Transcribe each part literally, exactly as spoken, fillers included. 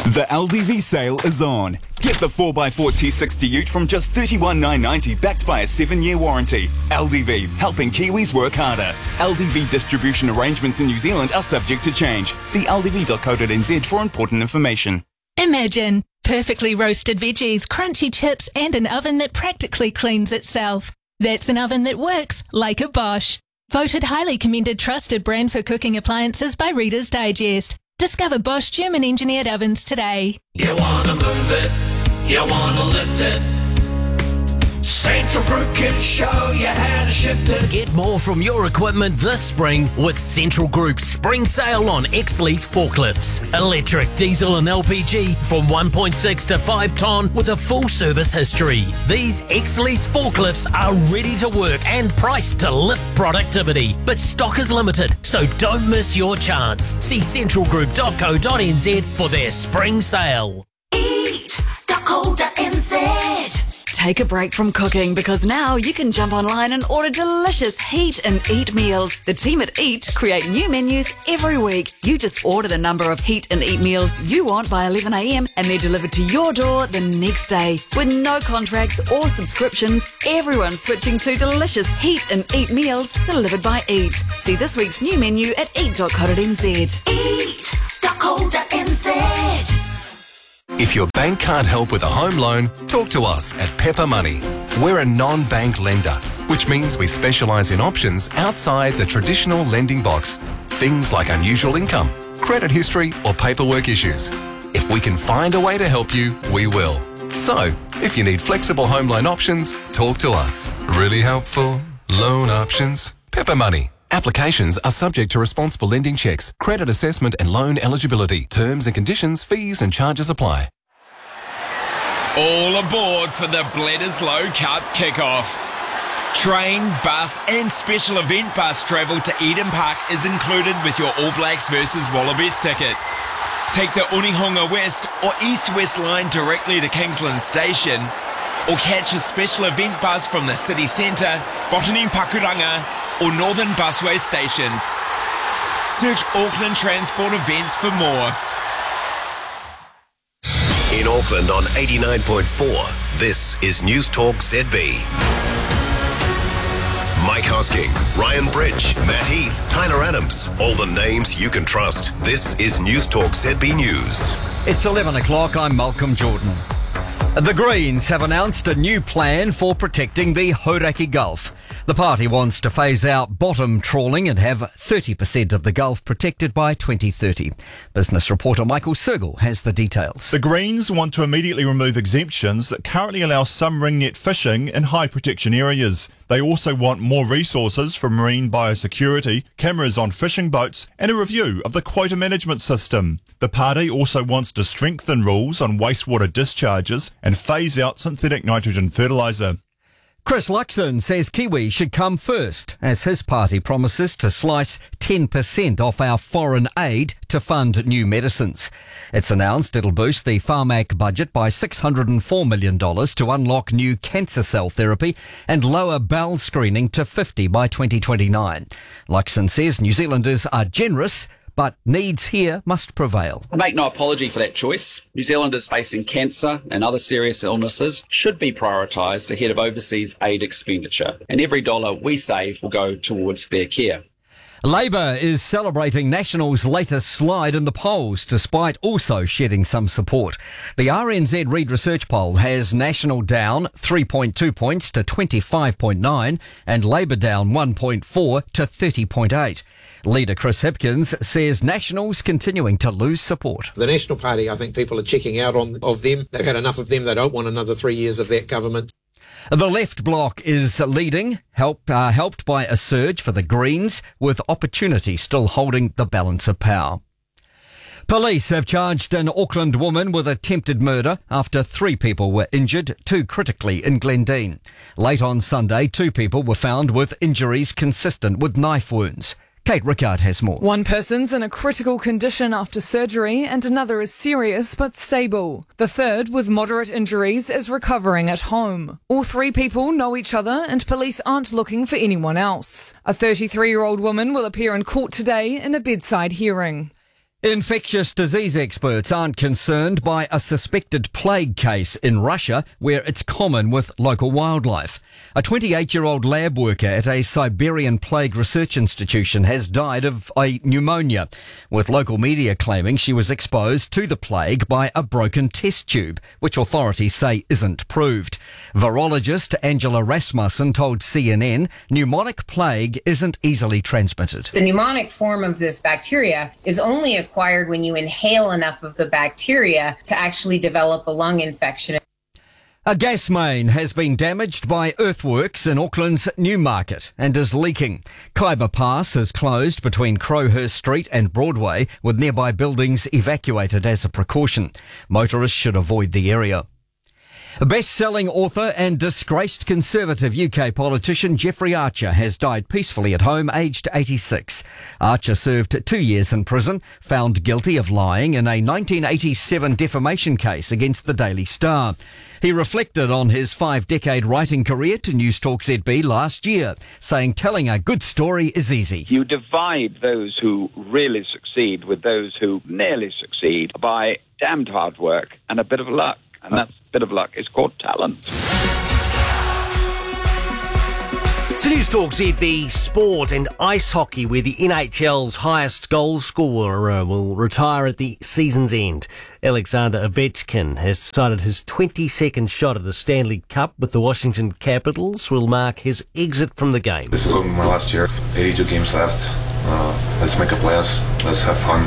The L D V sale is on. Get the four by four T sixty ute from just thirty-one thousand nine hundred ninety backed by a seven-year warranty. L D V, helping Kiwis work harder. L D V distribution arrangements in New Zealand are subject to change. See l d v dot co dot n z for important information. Imagine perfectly roasted veggies, crunchy chips and an oven that practically cleans itself. That's an oven that works like a Bosch. Voted highly commended trusted brand for cooking appliances by Reader's Digest. Discover Bosch German-engineered ovens today. You wanna move it, you wanna lift it. Central Group can show you how to shift it. Get more from your equipment this spring with Central Group's spring sale on X-Lease forklifts. Electric, diesel and L P G from one point six to five tonne with a full service history. These X-Lease forklifts are ready to work and priced to lift productivity. But stock is limited, so don't miss your chance. See central group dot co dot n z for their spring sale. eat dot co dot n z. Take a break from cooking because now you can jump online and order delicious Heat and Eat meals. The team at Eat create new menus every week. You just order the number of Heat and Eat meals you want by eleven a m and they're delivered to your door the next day. With no contracts or subscriptions, everyone's switching to delicious Heat and Eat meals delivered by Eat. See this week's new menu at eat dot co dot n z. eat dot co dot n z. If your bank can't help with a home loan, talk to us at Pepper Money. We're a non-bank lender, which means we specialise in options outside the traditional lending box. Things like unusual income, credit history or paperwork issues. If we can find a way to help you, we will. So, if you need flexible home loan options, talk to us. Really helpful loan options. Pepper Money. Applications are subject to responsible lending checks, credit assessment and loan eligibility. Terms and conditions, fees and charges apply. All aboard for the Bledisloe Cup kickoff. Train, bus and special event bus travel to Eden Park is included with your All Blacks versus Wallabies ticket. Take the Unihonga West or East-West line directly to Kingsland Station, or catch a special event bus from the city centre, Botany Pakuranga or Northern Busway stations. Search Auckland Transport Events for more. In Auckland on eighty-nine point four, this is News Talk Z B. Mike Hosking, Ryan Bridge, Matt Heath, Tyler Adams, all the names you can trust. This is News Talk Z B News. It's eleven o'clock, I'm Malcolm Jordan. The Greens have announced a new plan for protecting the Hauraki Gulf. The party wants to phase out bottom trawling and have thirty percent of the Gulf protected by twenty thirty. Business reporter Michael Sergel has the details. The Greens want to immediately remove exemptions that currently allow some ringnet fishing in high protection areas. They also want more resources for marine biosecurity, cameras on fishing boats and a review of the quota management system. The party also wants to strengthen rules on wastewater discharges and phase out synthetic nitrogen fertiliser. Chris Luxon says Kiwi should come first as his party promises to slice ten percent off our foreign aid to fund new medicines. It's announced it'll boost the Pharmac budget by six hundred four million dollars to unlock new cancer cell therapy and lower bowel screening to fifty by twenty twenty-nine. Luxon says New Zealanders are generous, but needs here must prevail. I make no apology for that choice. New Zealanders facing cancer and other serious illnesses should be prioritised ahead of overseas aid expenditure, and every dollar we save will go towards their care. Labour is celebrating National's latest slide in the polls, despite also shedding some support. The R N Z Reid Research poll has National down three point two points to twenty-five point nine and Labour down one point four to thirty point eight. Leader Chris Hipkins says National's continuing to lose support. The National Party, I think people are checking out on of them. They've had enough of them. They don't want another three years of that government. The left bloc is leading, help, uh, helped by a surge for the Greens, with Opportunity still holding the balance of power. Police have charged an Auckland woman with attempted murder after three people were injured, two critically in Glendine. Late on Sunday, two people were found with injuries consistent with knife wounds. Kate Rickard has more. One person's in a critical condition after surgery and another is serious but stable. The third, with moderate injuries, is recovering at home. All three people know each other and police aren't looking for anyone else. A thirty-three-year-old woman will appear in court today in a bedside hearing. Infectious disease experts aren't concerned by a suspected plague case in Russia where it's common with local wildlife. A twenty-eight-year-old lab worker at a Siberian plague research institution has died of a pneumonia, with local media claiming she was exposed to the plague by a broken test tube, which authorities say isn't proved. Virologist Angela Rasmussen told C N N pneumonic plague isn't easily transmitted. The pneumonic form of this bacteria is only acquired when you inhale enough of the bacteria to actually develop a lung infection. A gas main has been damaged by earthworks in Auckland's Newmarket and is leaking. Khyber Pass is closed between Crowhurst Street and Broadway, with nearby buildings evacuated as a precaution. Motorists should avoid the area. Best-selling author and disgraced Conservative U K politician Jeffrey Archer has died peacefully at home, aged eighty-six. Archer served two years in prison, found guilty of lying in a nineteen eighty-seven defamation case against the Daily Star. He reflected on his five-decade writing career to News Talk Z B last year, saying telling a good story is easy. You divide those who really succeed with those who nearly succeed by damned hard work and a bit of luck. And that bit of luck is called talent. To News Talk Z B Sport and ice hockey, where the N H L's highest goal scorer will retire at the season's end. Alexander Ovechkin has decided his twenty-second shot at the Stanley Cup with the Washington Capitals will mark his exit from the game. This is my last year, eighty-two games left. Uh, let's make a playoffs, let's have fun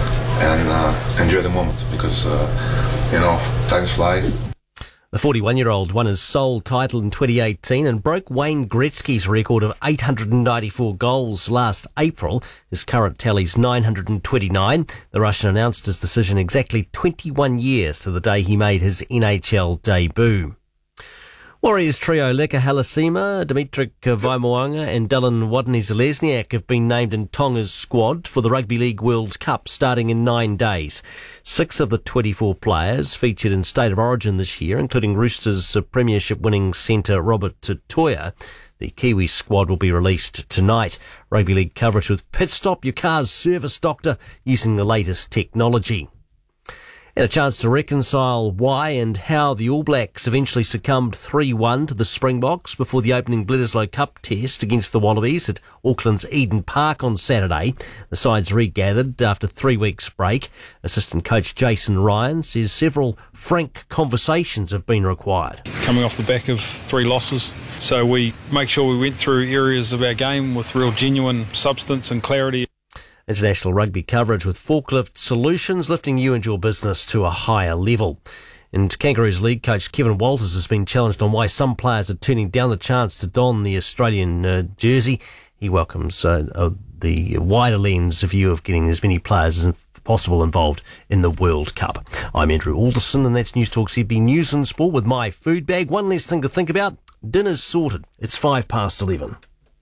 and uh, enjoy the moment because, uh, you know, times fly. The forty-one-year-old won his sole title in twenty eighteen and broke Wayne Gretzky's record of eight hundred ninety-four goals last April. His current tally's nine hundred twenty-nine. The Russian announced his decision exactly twenty-one years to the day he made his N H L debut. Warriors trio Leka Halasima, Dimitri Vaimuanga and Dylan Wadney-Zalesniak have been named in Tonga's squad for the Rugby League World Cup starting in nine days. Six of the twenty-four players featured in State of Origin this year, including Roosters premiership-winning centre Robert Tutoya. The Kiwi squad will be released tonight. Rugby League coverage with Pit Stop, your car's service doctor, using the latest technology. And a chance to reconcile why and how the All Blacks eventually succumbed three one to the Springboks before the opening Bledisloe Cup test against the Wallabies at Auckland's Eden Park on Saturday. The sides regathered after three weeks' break. Assistant coach Jason Ryan says several frank conversations have been required. Coming off the back of three losses, so we make sure we went through areas of our game with real genuine substance and clarity. International rugby coverage with Forklift Solutions, lifting you and your business to a higher level. And Kangaroos League coach Kevin Walters has been challenged on why some players are turning down the chance to don the Australian uh, jersey. He welcomes uh, uh, the wider lens view of getting as many players as possible involved in the World Cup. I'm Andrew Alderson, and that's News Talk Z B News and Sport with my food bag. One less thing to think about. Dinner's sorted. It's five past eleven.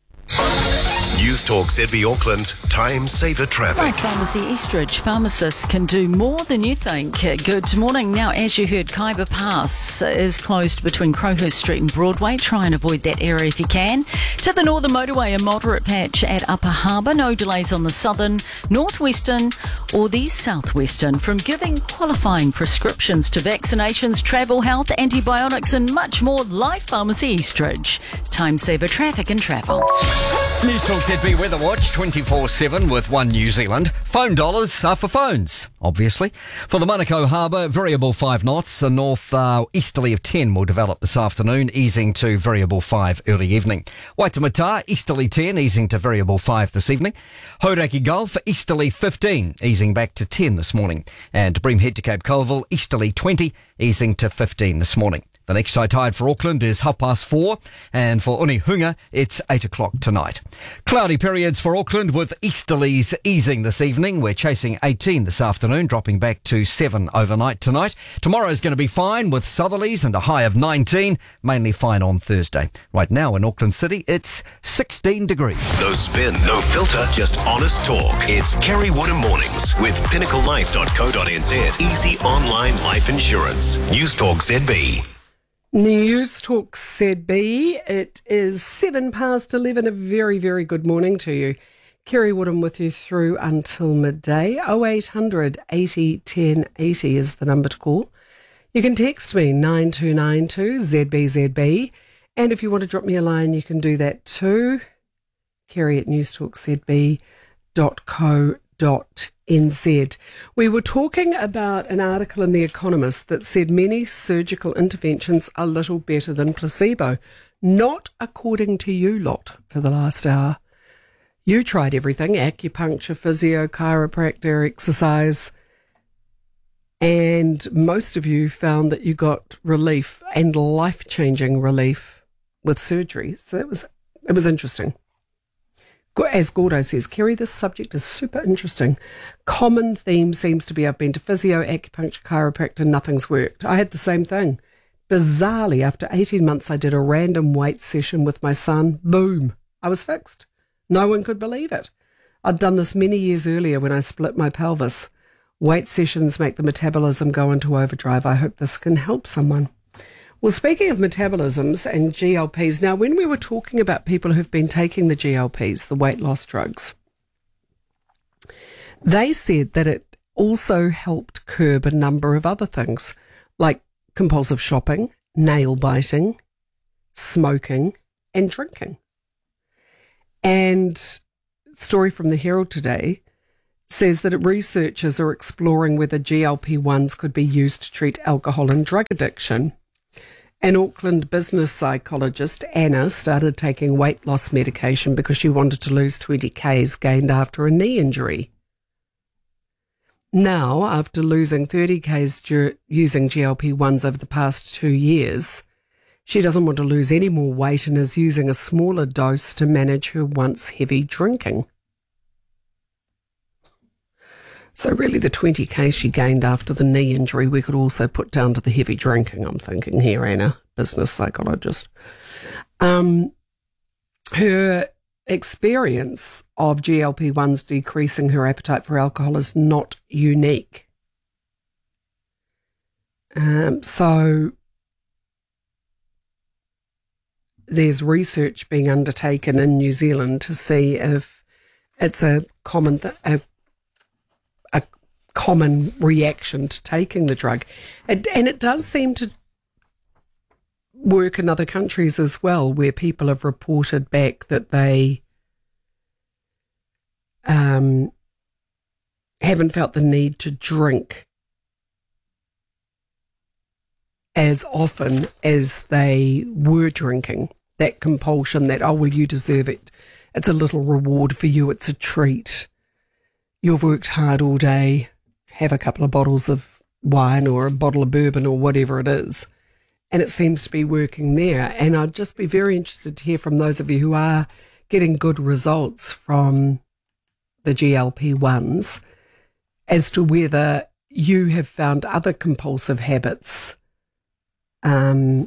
News Talk Z B Auckland, time saver traffic. Pharmacy Eastridge, pharmacists can do more than you think. Good morning. Now, as you heard, Khyber Pass is closed between Crowhurst Street and Broadway. Try and avoid that area if you can. To the northern motorway, a moderate patch at Upper Harbour. No delays on the southern, northwestern or the southwestern. From giving qualifying prescriptions to vaccinations, travel, health, antibiotics and much more, Life Pharmacy Eastridge. Time saver traffic and travel. News Talk Z B Weather Watch twenty-four seven with One New Zealand. Phone dollars are for phones, obviously. For the Manukau Harbour, variable five knots. A north uh, easterly of ten will develop this afternoon, easing to variable five early evening. Waitemata, easterly ten, easing to variable five this evening. Hauraki Gulf, easterly fifteen, easing back to ten this morning. And Bream Head to Cape Colville, easterly twenty, easing to fifteen this morning. The next high tide for Auckland is half past four, and for Unihunga, it's eight o'clock tonight. Cloudy periods for Auckland with easterlies easing this evening. We're chasing eighteen this afternoon, dropping back to seven overnight tonight. Tomorrow's going to be fine with southerlies and a high of nineteen, mainly fine on Thursday. Right now in Auckland City, it's sixteen degrees. No spin, no filter, just honest talk. It's Kerry Woodham Mornings with pinnacle life dot co dot n z. Easy online life insurance. News Talk Z B. News Talk Z B. It is seven past eleven. A very, very good morning to you. Kerry Woodham with you through until midday. oh eight hundred eighty ten eighty is the number to call. You can text me nine two nine two Z B Z B. And if you want to drop me a line, you can do that too. Kerry at newstalk z b dot co dot n z. We were talking about an article in The Economist that said many surgical interventions are little better than placebo. Not according to you lot for the last hour. You tried everything, acupuncture, physio, chiropractor, exercise, and most of you found that you got relief and life-changing relief with surgery. So it was, it was interesting. As Gordo says, Kerry, this subject is super interesting. Common theme seems to be I've been to physio, acupuncture, chiropractor, nothing's worked. I had the same thing. Bizarrely, after eighteen months, I did a random weight session with my son. Boom, I was fixed. No one could believe it. I'd done this many years earlier when I split my pelvis. Weight sessions make the metabolism go into overdrive. I hope this can help someone. Well, speaking of metabolisms and G L Ps, now when we were talking about people who've been taking the G L Ps, the weight loss drugs, they said that it also helped curb a number of other things, like compulsive shopping, nail biting, smoking, and drinking. And story from the Herald today says that researchers are exploring whether G L P ones could be used to treat alcohol and drug addiction. An Auckland business psychologist, Anna, started taking weight loss medication because she wanted to lose twenty kays gained after a knee injury. Now, after losing thirty kays dur- using G L P ones over the past two years, she doesn't want to lose any more weight and is using a smaller dose to manage her once heavy drinking. So really the twenty kays she gained after the knee injury we could also put down to the heavy drinking, I'm thinking here, Anna, business psychologist. Um, her experience of G L P ones decreasing her appetite for alcohol is not unique. Um, so there's research being undertaken in New Zealand to see if it's a common th- a, a common reaction to taking the drug. And, and it does seem to work in other countries as well, where people have reported back that they um, haven't felt the need to drink as often as they were drinking. That compulsion, that, oh, well, you deserve it. It's a little reward for you. It's a treat. You've worked hard all day. Have a couple of bottles of wine or a bottle of bourbon or whatever it is. And it seems to be working there. And I'd just be very interested to hear from those of you who are getting good results from the G L P ones as to whether you have found other compulsive habits um,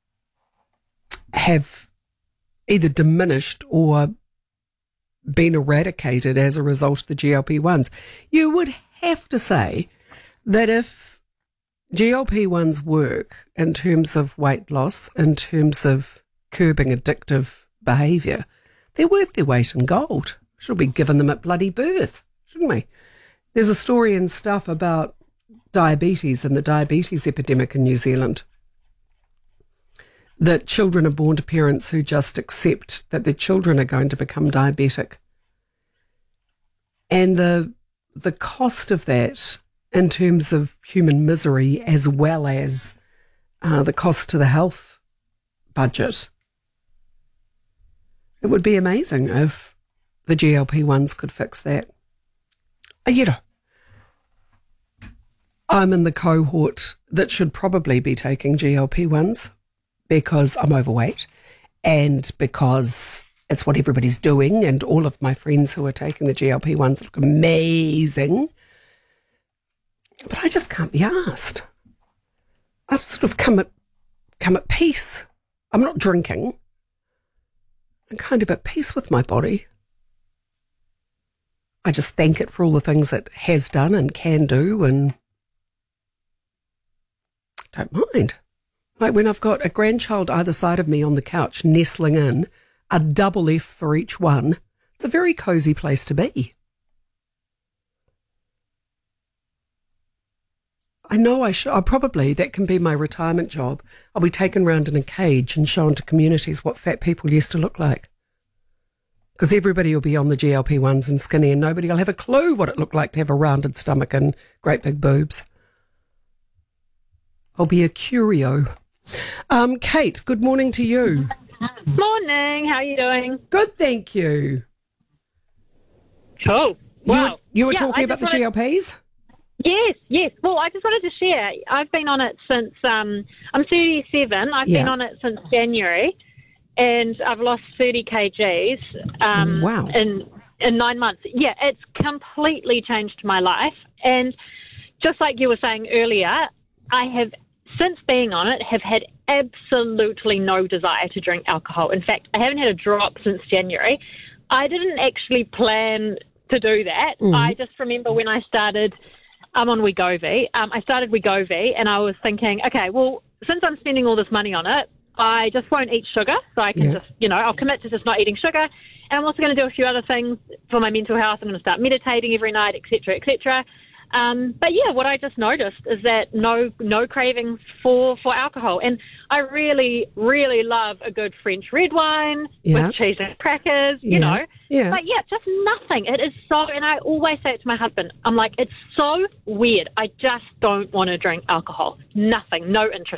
have either diminished or been eradicated as a result of the G L P ones. You would have to say that if G L P ones work in terms of weight loss, in terms of curbing addictive behaviour, they're worth their weight in gold. Should be given them at bloody birth, shouldn't we? There's a story and stuff about diabetes and the diabetes epidemic in New Zealand, that children are born to parents who just accept that their children are going to become diabetic. And the the cost of that in terms of human misery as well as uh, the cost to the health budget, it would be amazing if the G L P ones could fix that. Uh, you know, I'm in the cohort that should probably be taking G L P ones because I'm overweight and because it's what everybody's doing, and all of my friends who are taking the G L P ones look amazing. But I just can't be asked. I've sort of come at come at peace. I'm not drinking. I'm kind of at peace with my body. I just thank it for all the things it has done and can do, and don't mind. Like when I've got a grandchild either side of me on the couch nestling in, a double F for each one, It's a very cosy place to be. I know I should. I probably, that can be my retirement job. I'll be taken round in a cage and shown to communities what fat people used to look like. Because everybody will be on the G L P ones and skinny, and nobody will have a clue what it looked like to have a rounded stomach and great big boobs. I'll be a curio. Um, Kate, good morning to you. Morning. How are you doing? Good, thank you. Cool. You Wow. were, you were Yeah, talking I about the just G L Ps? Yes, yes. Well, I just wanted to share. I've been on it since, um, I'm thirty-seven. I've Yeah. been on it since January, and I've lost thirty kgs um, Wow. in, in nine months. Yeah, it's completely changed my life. And just like you were saying earlier, I have, since being on it, have had absolutely no desire to drink alcohol. In fact, I haven't had a drop since January. I didn't actually plan to do that. Mm. I just remember when I started, I'm on Wegovy. Um, I started Wegovy, and I was thinking, okay, well, since I'm spending all this money on it, I just won't eat sugar, so I can Yeah. just, you know, I'll commit to just not eating sugar. And I'm also going to do a few other things for my mental health. I'm going to start meditating every night, et cetera, et cetera. Um, but yeah, what I just noticed is that no no cravings for, for alcohol. And I really, really love a good French red wine Yeah. with cheese and crackers, you Yeah. know. Yeah. But yeah, just nothing. It is so, and I always say it to my husband, I'm like, it's so weird. I just don't want to drink alcohol. Nothing, no interest.